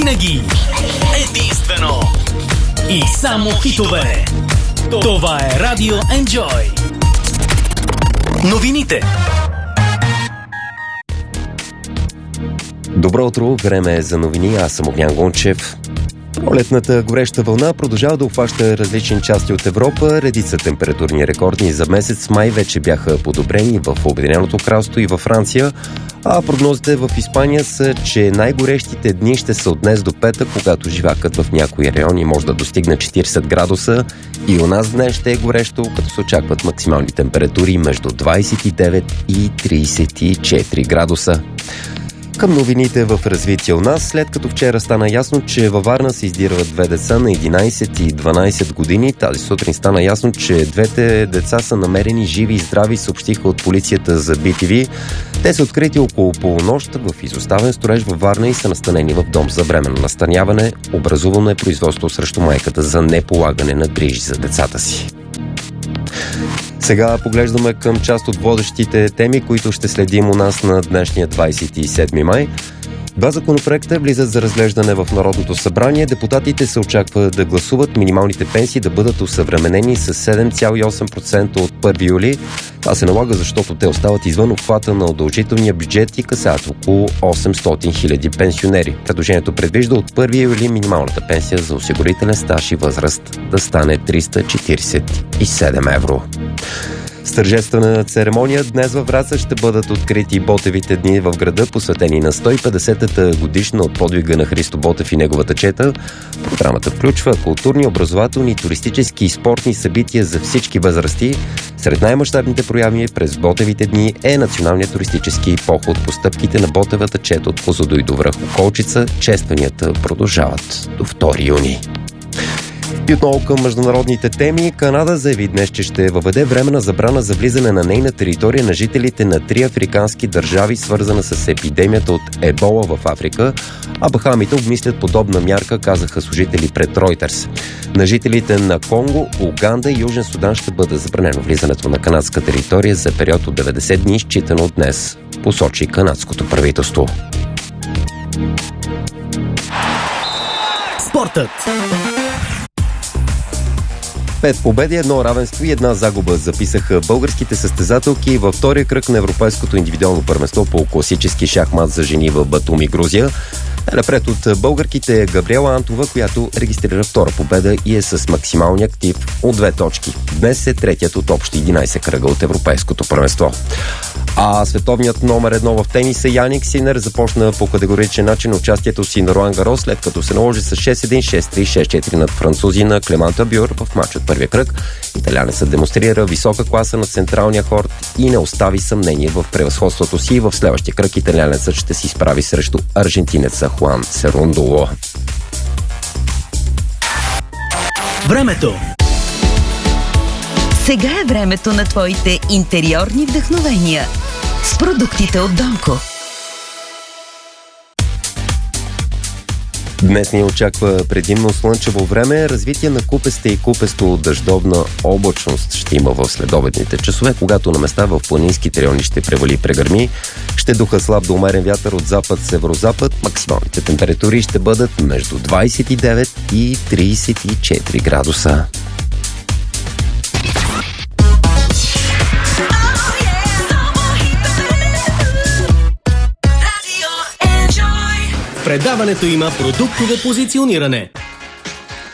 Винаги единствено и само хитове. Това е Радио Enjoy. Новините. Добро утро, време е за новини. Аз съм Огнян Гончев. Пролетната гореща вълна продължава да обхваща различни части от Европа. Редица температурни рекорди за месец май вече бяха подобрени в Обединеното кралство и във Франция, а прогнозите в Испания са, че най-горещите дни ще са от днес до петък, когато живакът в някои райони може да достигне 40 градуса. И у нас днес ще е горещо, като се очакват максимални температури между 29 и 34 градуса. Към новините в развитие у нас, след като вчера стана ясно, че във Варна се издирват две деца на 11 и 12 години, тази сутрин стана ясно, че двете деца са намерени живи и здрави, съобщиха от полицията за BTV. Те са открити около полунощ в изоставен строеж във Варна и са настанени в дом за временно настаняване. Образувано е производство срещу майката за неполагане на грижи за децата си. Сега поглеждаме към част от водещите теми, които ще следим у нас на днешния 27 май. Два законопроекта влизат за разглеждане в Народното събрание. Депутатите се очаква да гласуват минималните пенсии да бъдат осъвременени с 7,8% от 1 юли. Това се налага, защото те остават извън обхвата на удължителния бюджет и касаят около 800 хиляди пенсионери. Предложението предвижда от 1 юли минималната пенсия за осигурителен стаж и възраст да стане 347 евро. С тържествена церемония днес във Враца ще бъдат открити Ботевите дни в града, посветени на 150-та годишна от подвига на Христо Ботев и неговата чета. Програмата включва културни, образователни, туристически и спортни събития за всички възрасти. Сред най-мащабните прояви през Ботевите дни е националният туристически поход по стъпките на Ботевата чета от Козлодуй до връх Околчица. Честванията продължават до 2 юни. И отново към международните теми. Канада заяви днес, че ще въведе временна забрана за влизане на нейна територия на жителите на 3 африкански държави, свързана с епидемията от ебола в Африка, а Бахамите обмислят подобна мярка, казаха служители пред Reuters. На жителите на Конго, Уганда и Южен Судан ще бъде забранено влизането на канадска територия за период от 90 дни, считано от днес, посочи канадското правителство. Спортът. 5 победи, 1 равенство и 1 загуба записаха българските състезателки във втория кръг на Европейското индивидуално първенство по класически шахмат за жени в Батуми, Грузия. Напред от българките е Габриела Антова, която регистрира втора победа и е с максималния актив от 2 точки. Днес е третият от общо 11 кръга от Европейското първенство. А световният номер 1 в тениса Яник Синер започна по категоричен начин участието си на Роан Гарос, след като се наложи с 6-1, 6-3, 6-4 над французина Клеманта Бюр в матч от първия кръг. Италианецът демонстрира висока класа на централния корт и не остави съмнение в превъзходството си. В следващия кръг италианецът ще се изправи срещу аржентинеца Хуан Серундоло. Времето. Сега е времето на твоите интериорни вдъхновения с продуктите от Донко. Днес ни очаква предимно слънчево време. Развитие на купеста и купесто-дъждовна облачност ще има в следобедните часове, когато на места в планинските райони ще превали прегърми. Ще духа слаб до умерен вятър от запад-северозапад. Максималните температури ще бъдат между 29 и 34 градуса. Предаването има продуктово позициониране.